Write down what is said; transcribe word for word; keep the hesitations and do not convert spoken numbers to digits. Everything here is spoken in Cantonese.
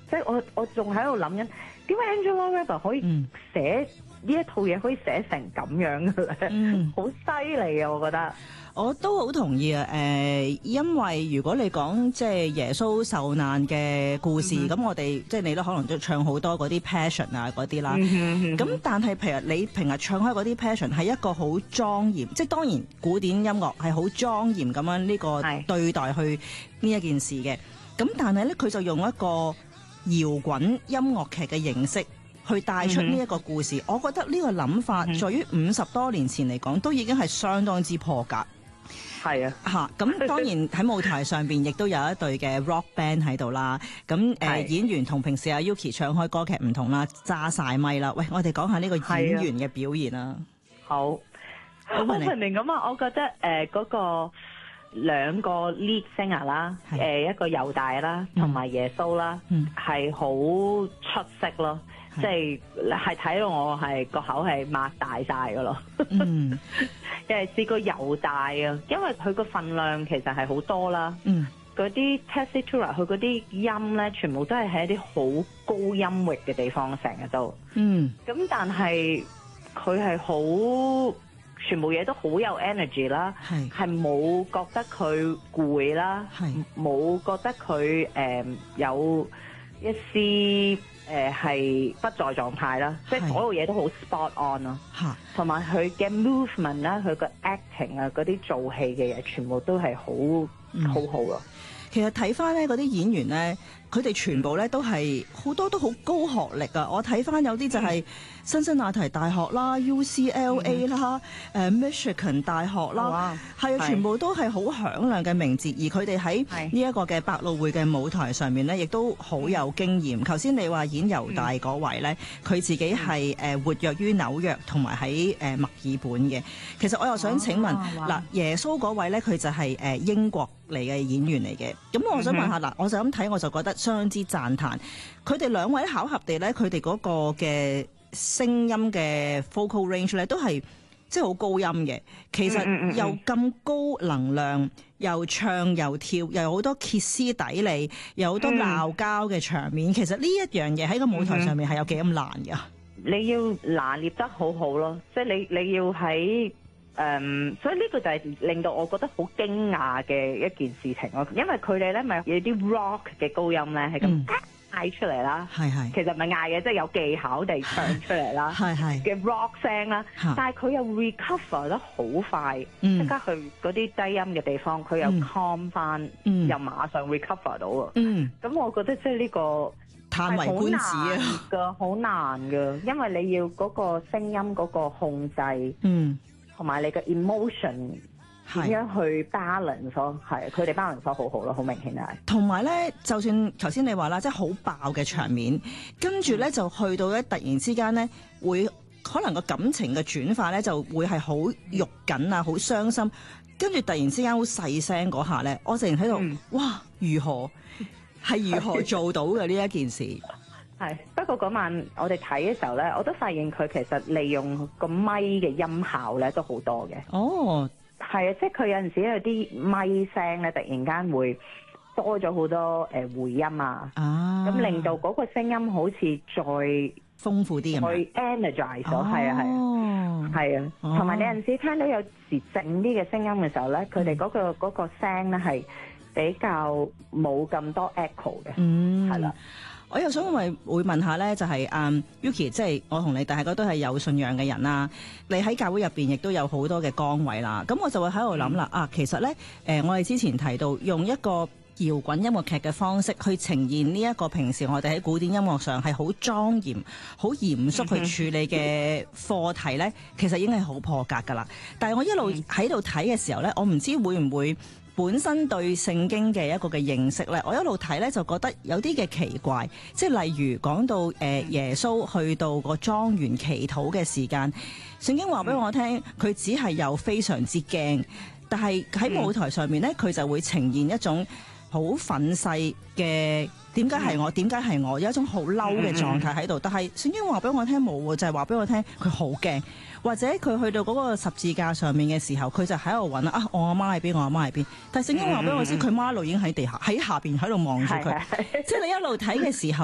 即係我我仲喺度諗緊，點解 Angela Weber 可以寫呢一套嘢可以寫成咁樣嘅咧？嗯，好犀利啊！我覺得。 我都好同意啊！誒、呃，因為如果你講即係耶穌受難嘅故事，咁、嗯、我哋即係你都可能都唱好多嗰啲 passion 啊嗰啲啦。咁、嗯嗯、但係譬如你平日唱開嗰啲 passion 係一個好莊嚴，即係當然古典音樂係好莊嚴咁樣呢個對待去呢一件事嘅。咁但係咧佢就用一個搖滾音樂劇嘅形式去帶出呢一個故事。嗯、我覺得呢個諗法，嗯、在於五十多年前嚟講，都已經係相當之破格。 係啊， 嚇！咁當然喺舞台上邊亦都有一隊嘅 rock band 喺度啦。咁誒、呃、演員同平時阿 Yuki 唱開歌劇唔同啦，揸晒咪啦。喂，我哋講下呢個演員嘅表現啦。 好，好明明咁啊！我覺得誒嗰、呃那個兩個 lead singer 啦，誒、呃、一個猶大啦，同埋耶穌啦，係、嗯、好出色咯。即係係睇到我係個口係擘大晒噶咯，嗯，因為試過猶大啊，因為佢個份量其實係好多啦，嗯，嗰啲 tessitura 佢嗰啲音咧，全部都係喺一啲好高音域嘅地方，成日都，嗯，咁但係佢係好，全部嘢都好有 energy 啦，係，係冇覺得佢攰啦，係，冇覺得佢誒、呃、有一絲。誒係、呃、不在狀態啦，即係所有嘢都好 spot on 咯，同埋佢嘅 movement 啦，佢個 acting 啊，嗰啲做戲嘅嘢，全部都係好、嗯、好好咯。 其實睇翻咧嗰啲演員咧，佢哋全部咧都係好多都好高學歷啊！我睇翻有啲就係辛辛那提大學啦、U C L A 啦、嗯、誒 Michigan 大學啦，係啊，全部都係好響亮嘅名字，而佢哋喺呢一個嘅百老匯嘅舞台上面咧，亦都好有經驗。頭先你話演猶大嗰位咧，佢、嗯、自己係誒活躍於紐約同埋喺誒墨爾本嘅。其實我又想請問嗱、啊，耶穌嗰位咧，佢就係誒英國嚟嘅演員嚟嘅。咁我想問下嗱、嗯，我就咁睇我就覺得相當之讚歎。佢哋兩位巧合地咧，佢哋嗰個嘅聲音嘅 vocal range 咧，都係即係好高音嘅。其實又咁高能量，又唱又跳，又有好多歇斯底里，有好多鬧交嘅場面。其實呢一樣嘢喺個舞台上面係有幾咁難㗎？ 你要拿捏得好好咯，即係你你要喺。誒、um，所以呢個就係令到我覺得好驚訝嘅一件事情咯，因為佢哋咧咪有啲 rock 嘅高音咧係咁嗌出嚟啦，係係，其實唔係嗌嘅，即係有技巧地唱出嚟啦，係係嘅 rock 聲啦，但係佢又 recover 得好快，即、嗯、刻去嗰啲低音嘅地方，佢又 calm 翻、嗯，又馬上 recover 到啊，咁、嗯、我覺得即係呢個嘆為觀止啊，嘅好難㗎，因為你要嗰個聲音嗰個控制，嗯。同埋你嘅 emotion 點樣去 balance 咯，係佢哋 balance 得好好咯，好明顯係。同埋咧，就算頭先你話啦，即係好爆嘅場面，跟住咧就去到咧，突然之間咧會可能個感情嘅轉化咧就會係好肉緊啊，好傷心，跟住突然之間好細聲嗰下咧，我成日喺度，哇！如何係如何做到嘅呢一件事？ 係，不過嗰晚我哋睇嘅時候咧，我都發現佢其實利用個咪嘅音效咧都好多嘅。哦，係啊，即係佢有陣時有啲咪聲咧，突然間會多咗好多誒、呃、回音啊，咁、啊、令到嗰個聲音好似再豐富啲，再 energize 咗。係啊係啊，係啊，同埋、啊、你有陣時聽到有時靜啲嘅聲音嘅時候咧，佢哋嗰個嗰、嗰個聲咧係比較冇咁多 echo 嘅。嗯，係啦。 我又想問會問下咧，就係、是、嗯、um, Yuki，即係我同你大家都係有信仰嘅人啦。你喺教會入邊亦都有好多嘅崗位啦。咁我就會喺度諗啦，啊，其實咧，誒、呃，我哋之前提到用一個搖滾音樂劇嘅方式去呈現呢一個平時我哋喺古典音樂上係好莊嚴、好嚴肅去處理嘅課題咧，其實已經係好破格噶啦。但係我一路喺度睇嘅時候咧，我唔知會唔會本身對聖經嘅一個嘅認識咧，我一路睇咧就覺得有啲嘅奇怪，即係例如講到誒、呃、耶穌去到個莊園祈禱嘅時間，聖經話俾我聽，佢只係有非常之驚，但係喺舞台上面咧，佢就會呈現一種好憤世嘅，點解係我？點解係我？有一種好嬲嘅狀態喺度，但係聖經話俾我聽冇喎，就係話俾我聽佢好驚。或者佢去到嗰個十字架上面嘅時候，佢就喺度揾啊，我阿媽喺邊，我阿媽喺邊。但係聖經話俾我知，佢媽一路已經喺地下，喺下邊喺度望住佢。即係你一路睇嘅時候。